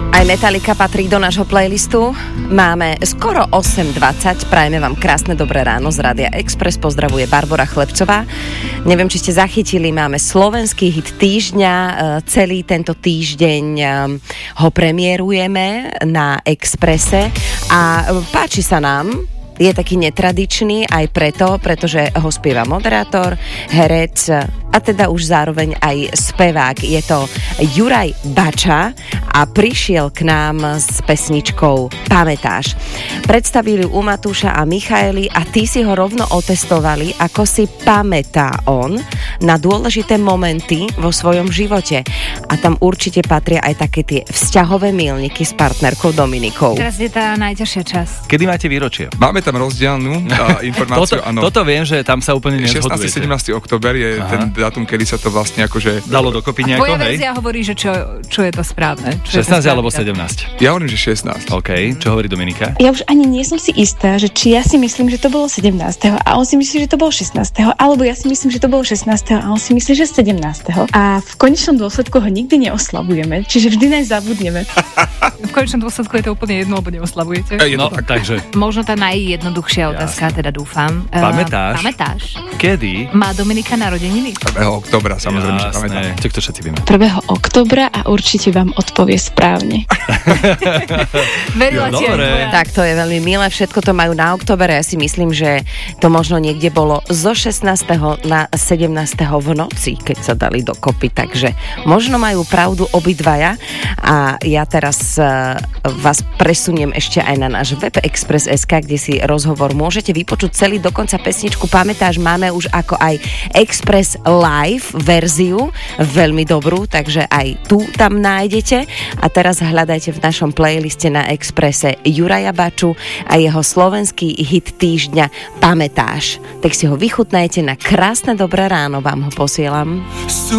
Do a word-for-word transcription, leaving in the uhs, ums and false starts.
Aj Metallica patrí do nášho playlistu. Máme skoro osem dvadsať. Prajeme vám krásne dobré ráno z Rádia Express. Pozdravuje Barbora Chlebcová. Neviem, či ste zachytili, máme slovenský hit týždňa. Celý tento týždeň ho premiérujeme na Expresse a páči sa nám. Je taký netradičný aj preto, pretože ho spieva moderátor, herec a teda už zároveň aj spevák. Je to Juraj Bača a prišiel k nám s pesničkou Pamätáš. Predstavili u Matúša a Michaeli a tí si ho rovno otestovali, ako si pamätá on na dôležité momenty vo svojom živote. A tam určite patria aj také tie vzťahové milníky s partnerkou Dominikou. Teraz je tá najťažšia časť. Kedy máte výročie? Máme tam rozdielnú uh, informáciu. toto, toto viem, že tam sa úplne nezhodujete. šestnásteho sedemnásteho október je Aha. ten dátum, kedy sa to vlastne akože... Dalo dokopy nejako, hej? Tvoja verzia hovorí, že čo, čo je to správne. Čo šestnásť je to alebo sedemnásť? Ja hovorím, že šestnásť. OK, čo hovorí Dominika? Ja už ani nie som si istá, že či ja si myslím, že to bolo sedemnásteho a on si myslí, že to bolo šestnásteho alebo ja si myslím, že to bolo šestnásteho a on si myslí, že sedemnásteho A v konečnom dôsledku ho nikdy neoslavujeme, čiže vždy nás zabudneme. V konečnom dôsledku je to úplne jedno, lebo neoslavujete. E, no, tak. takže. Možno tá najjednoduchšia otázka, teda dúfam. Pamätáš? Uh, pamätáš? Kedy? Má Dominika narodeniny? prvého októbra, samozrejme, že pamätám. Jasné, tak to všetci vieme. prvého októbra a určite vám odpovie správne. Verila Jo, ti aj dobre. tvoja. Tak to je veľmi milé, všetko to majú na október. Ja si myslím, že to možno niekde bolo zo šestnásteho na sedemnásteho v noci, keď sa dali dokopy, takže možno majú pravdu obidvaja a ja teraz uh, vás presuniem ešte aj na náš web Express bodka es ká, kde si rozhovor môžete vypočuť celý, dokonca pesničku Pamätáš máme už ako aj Express Live verziu, veľmi dobrú, takže aj tu tam nájdete a teraz hľadajte v našom playliste na Expresse Juraja Baču a jeho slovenský hit týždňa Pamätáš. Tak si ho vychutnajte, na krásne dobré ráno vám ho posielam.